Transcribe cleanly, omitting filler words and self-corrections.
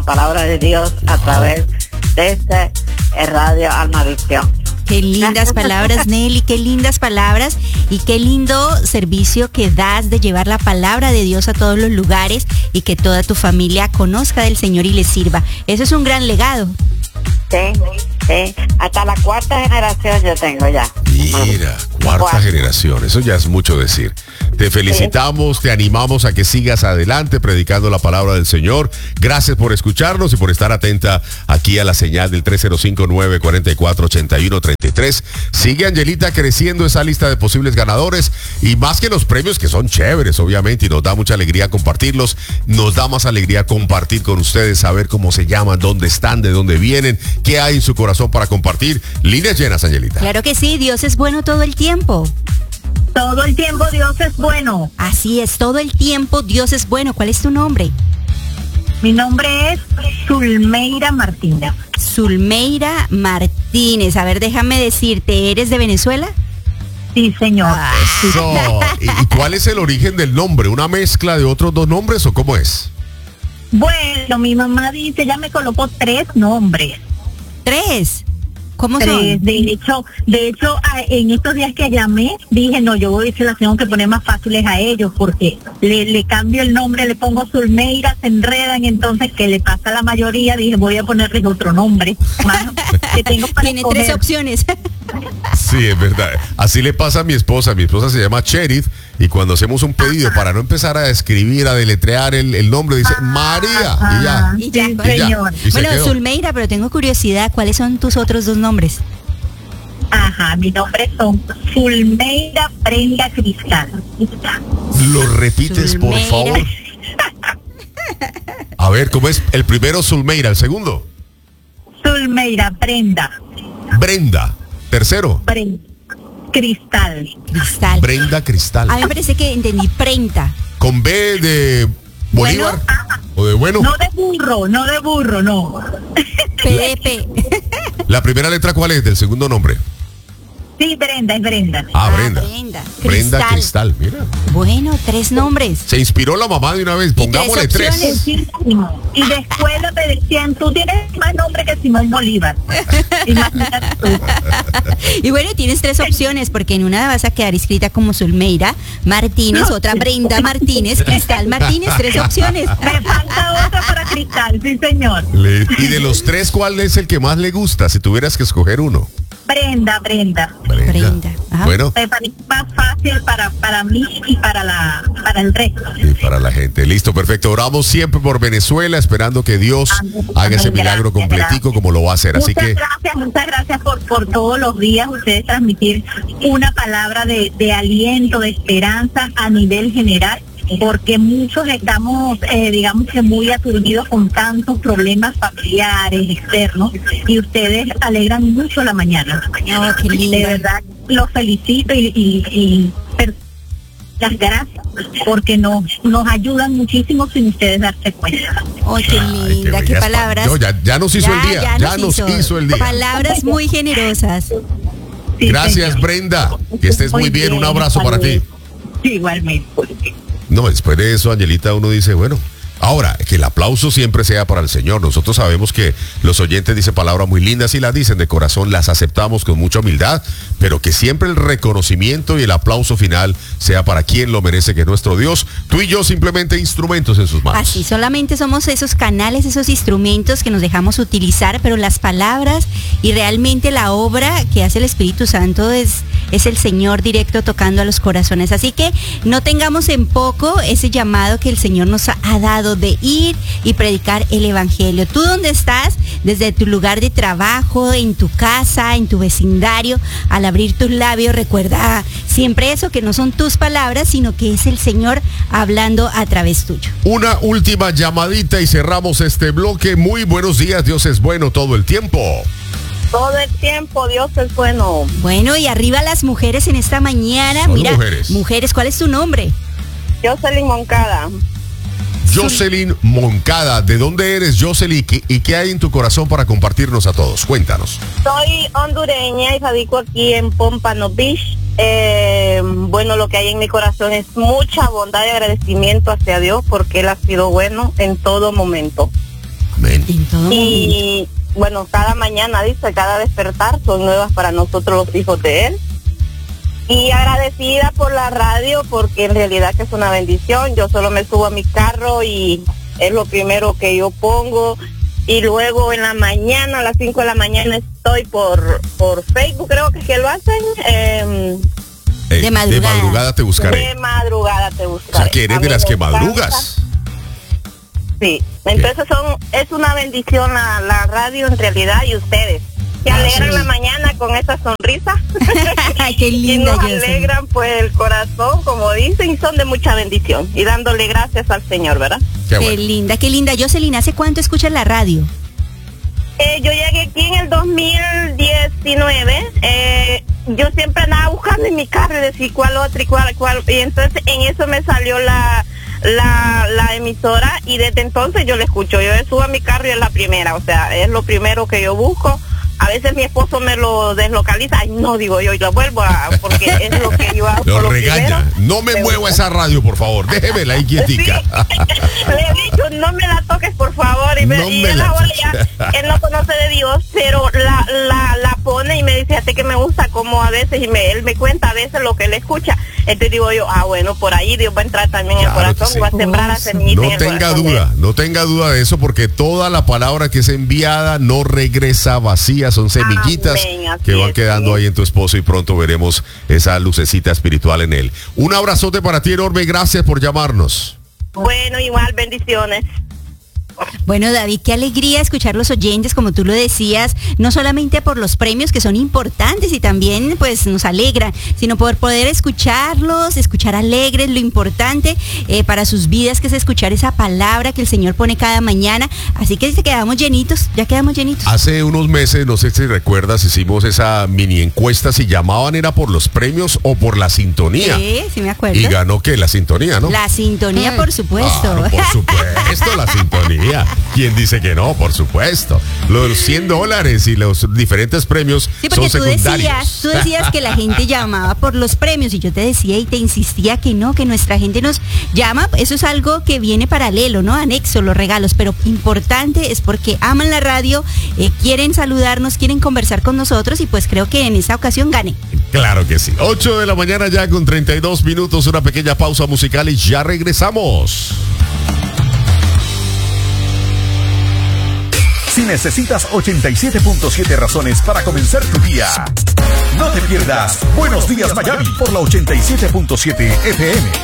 palabra de Dios a través de este Radio Alma Visión. Qué lindas palabras, Nelly, qué lindas palabras y qué lindo servicio que das de llevar la palabra de Dios a todos los lugares y que toda tu familia conozca del Señor y le sirva. Eso es un gran legado. Sí, hasta la 4ª generación yo tengo ya. Mira, cuarta generación, eso ya es mucho decir. Te felicitamos, te animamos a que sigas adelante predicando la palabra del Señor. Gracias por escucharnos y por estar atenta aquí a la señal del 305-944-8133. Sigue Angelita creciendo esa lista de posibles ganadores y más que los premios que son chéveres, obviamente, y nos da mucha alegría compartirlos, nos da más alegría compartir con ustedes, saber cómo se llaman, dónde están, de dónde vienen, qué hay en su corazón para compartir. Líneas llenas, Angelita. Claro que sí, Dios es bueno todo el tiempo. Todo el tiempo Dios es bueno. Así es, todo el tiempo Dios es bueno. ¿Cuál es tu nombre? Mi nombre es Zulmeira Martínez. Zulmeira Martínez. A ver, déjame decirte, ¿eres de Venezuela? Sí, señor. Eso. ¿Y cuál es el origen del nombre? ¿Una mezcla de otros dos nombres o cómo es? Bueno, mi mamá dice, ella me colocó 3 nombres. 3. ¿Cómo 3, son? de hecho, en estos días que llamé, dije, no, yo se las tengo que poner más fáciles a ellos, porque le cambio el nombre, le pongo Zulmeira, se enredan, entonces, ¿qué le pasa a la mayoría? Dije, voy a ponerles otro nombre, mano, que tengo para Tiene 3 opciones. Sí, es verdad. Así le pasa a mi esposa. Mi esposa se llama Cherith y cuando hacemos un pedido para no empezar a escribir, a deletrear el nombre, dice María y ya. Y ya, Sí, bueno. señor. Y se Bueno, quedó. Zulmeira, pero tengo curiosidad, ¿cuáles son tus otros 2 nombres? Ajá, mi nombre son Zulmeira Brenda Cristal. ¿Lo repites, por Zulmeira. favor? A ver, ¿cómo es? El primero Zulmeira, el segundo Zulmeira Brenda. Brenda, tercero Cristal. Cristal. Brenda Cristal. A mí me parece que entendí prenta. ¿Con B de Bolívar? ¿O de bueno? No de burro, no. PDP. ¿La primera letra cuál es del segundo nombre? Sí, Brenda, es Brenda. Brenda. Brenda. Brenda Cristal, mira. Bueno, 3 nombres. Se inspiró la mamá de una vez, pongámosle 3. opciones. Y de escuela me decían, tú tienes más nombre que Simón Bolívar. Imagínate tú. Y bueno, tienes 3 opciones, porque en una vas a quedar inscrita como Zulmeira Martínez, otra Brenda Martínez, Cristal Martínez, 3 opciones. Me falta otra para Cristal, sí señor. Y de los 3, ¿cuál es el que más le gusta? Si tuvieras que escoger uno. Brenda. Brenda. Ajá. Bueno, Me parece más fácil para mí y para el resto. y para la gente. Listo, perfecto. Oramos siempre por Venezuela, esperando que Dios haga ese milagro completico como lo va a hacer. Así que Muchas gracias por todos los días ustedes transmitir una palabra de aliento, de esperanza a nivel general, porque muchos estamos, digamos que muy aturdidos con tantos problemas familiares, externos, y ustedes alegran mucho la mañana. Oh, qué linda. De verdad, los felicito y las gracias, porque nos ayudan muchísimo sin ustedes darse cuenta. Oh, qué linda, Ay, qué bellas palabras. No, ya nos hizo el día, ya nos hizo el día. Palabras muy generosas. Sí, Gracias, señor. Brenda. Que estés muy bien. Un abrazo para ti. Igualmente. No, después de eso, Angelita, uno dice, bueno, ahora, que el aplauso siempre sea para el Señor. Nosotros sabemos que los oyentes dicen palabras muy lindas y las dicen de corazón, las aceptamos con mucha humildad, pero que siempre el reconocimiento y el aplauso final sea para quien lo merece, que es nuestro Dios. Tú y yo simplemente instrumentos en sus manos. Así, solamente somos esos canales, esos instrumentos que nos dejamos utilizar, pero las palabras y realmente la obra que hace el Espíritu Santo es el Señor directo tocando a los corazones. Así que no tengamos en poco ese llamado que el Señor nos ha dado de ir y predicar el Evangelio. Tú donde estás, desde tu lugar de trabajo, en tu casa, en tu vecindario, al abrir tus labios, recuerda siempre eso, que no son tus palabras, sino que es el Señor hablando a través tuyo. Una última llamadita y cerramos este bloque. Muy buenos días, Dios es bueno todo el tiempo. Todo el tiempo Dios es bueno. Bueno, y arriba las mujeres en esta mañana. Solo Mira, mujeres. ¿cuál es tu nombre? Jocelyn Moncada. Jocelyn Moncada, ¿de dónde eres, Jocelyn? ¿Y qué hay en tu corazón para compartirnos a todos? Cuéntanos. Soy hondureña y radico aquí en Pompano Beach. Bueno, lo que hay en mi corazón es mucha bondad y agradecimiento hacia Dios porque Él ha sido bueno en todo momento. Amén. En todo momento. Y bueno, cada mañana, dice, cada despertar son nuevas para nosotros los hijos de Él. Y agradecida por la radio, porque en realidad que es una bendición. Yo solo me subo a mi carro y es lo primero que yo pongo. Y luego en la mañana, a las 5 de la mañana, estoy por Facebook, creo que lo hacen. De madrugada. De madrugada te buscaré. De madrugada te O buscaré. sea, que eres A de mí las me que encanta. madrugas. Sí, entonces es una bendición la radio en realidad, y ustedes que alegran sí. la mañana con esa sonrisa. Qué Y linda, nos Jocelyn. alegran pues el corazón, como dicen, y son de mucha bendición. Y dándole gracias al Señor, ¿verdad? Qué Qué bueno. linda, qué linda. Jocelyn, ¿hace cuánto escuchas la radio? Yo llegué aquí en el 2019. Yo siempre andaba buscando en mi carro y decir cuál otra y cuál. Y entonces en eso me salió la emisora, y desde entonces yo la escucho. Yo subo a mi carro y es la primera, o sea, es lo primero que yo busco. A veces mi esposo me lo deslocaliza. Ay, no, digo yo, y lo vuelvo porque es lo que yo hago. Lo regaña. No me mueva esa radio, por favor. Déjemela ahí quietica. Sí. Le he dicho, no me la toques, por favor. Y, No y me él la ahora toques. ya, él no conoce de Dios, pero la pone y me dice, a ti que me gusta como a veces, y él me cuenta a veces lo que él escucha. Entonces digo yo, bueno, por ahí Dios va a entrar también en el Claro que corazón, sí. y va a sembrar la semillita en No el tenga corazón de él. duda, no tenga duda de eso, porque toda la palabra que es enviada no regresa vacía, son semillitas Amén, así que van es, quedando sí. ahí en tu esposo, y pronto veremos esa lucecita espiritual en él. Un abrazote para ti enorme, gracias por llamarnos. Bueno, igual, bendiciones. Bueno, David, qué alegría escuchar los oyentes, como tú lo decías, no solamente por los premios que son importantes y también pues nos alegran, sino por poder escucharlos, escuchar alegres, lo importante para sus vidas, que es escuchar esa palabra que el Señor pone cada mañana. Así que quedamos llenitos, ya quedamos llenitos. Hace unos meses, no sé si recuerdas, hicimos esa mini encuesta, si llamaban era por los premios o por la sintonía. Sí, sí me acuerdo. Y ganó que la sintonía, ¿no? La sintonía, por supuesto. Claro, por supuesto, la sintonía. ¿Quién dice que no? Por supuesto. Los $100 y los diferentes premios Sí, porque son secundarios. tú decías que la gente llamaba por los premios, y yo te decía y te insistía que no, que nuestra gente nos llama. Eso es algo que viene paralelo, ¿no? Anexo, los regalos, pero importante es porque aman la radio, quieren saludarnos, quieren conversar con nosotros, y pues creo que en esta ocasión gané. Claro que sí. 8 de la mañana ya con 32 minutos, una pequeña pausa musical y ya regresamos. Si necesitas 87.7 razones para comenzar tu día, no te pierdas Buenos Días Miami por la 87.7 FM.